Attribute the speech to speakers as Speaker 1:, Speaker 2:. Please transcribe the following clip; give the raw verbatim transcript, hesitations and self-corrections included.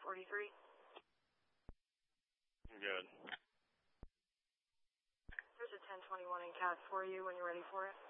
Speaker 1: forty-three.
Speaker 2: Good.
Speaker 1: There's a ten twenty-one in cat for you when you're ready for it.